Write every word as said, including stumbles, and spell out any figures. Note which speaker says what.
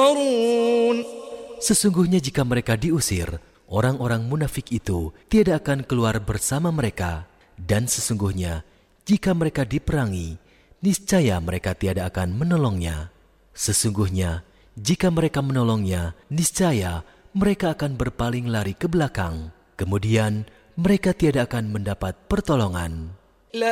Speaker 1: ينصرون.
Speaker 2: Sesungguhnya jika mereka diusir, orang-orang munafik itu tidak akan keluar bersama mereka. Dan sesungguhnya jika mereka diperangi, niscaya mereka tidak akan menolongnya. Sesungguhnya jika mereka menolongnya, niscaya mereka akan berpaling lari ke belakang. Kemudian mereka tidak akan mendapat pertolongan.